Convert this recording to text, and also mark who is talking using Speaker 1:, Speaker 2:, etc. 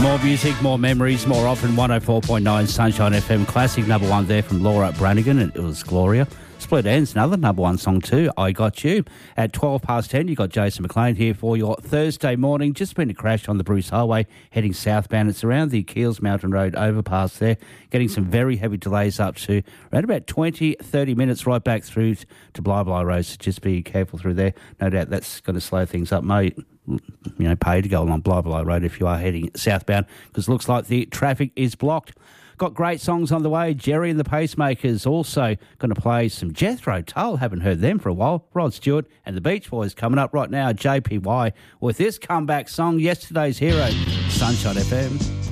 Speaker 1: More music, more memories, more often. 104.9 Sunshine FM. Classic number one there from Laura Branigan, and it was Gloria. Split Ends, another number one song too, I Got You. At 10:12, you got Jason McLean here for your Thursday morning. Just been a crash on the Bruce Highway heading southbound. It's around the Keels Mountain Road overpass there. Getting some very heavy delays up to around about 20, 30 minutes right back through to Bly Road. So just be careful through there. No doubt that's going to slow things up, mate. You know, pay to go along Bly Road if you are heading southbound, because it looks like the traffic is blocked. Got great songs on the way. Jerry and the Pacemakers also going to play some Jethro Tull. Haven't heard them for a while. Rod Stewart and the Beach Boys coming up right now. JPY with this comeback song, Yesterday's Hero, Sunshine FM.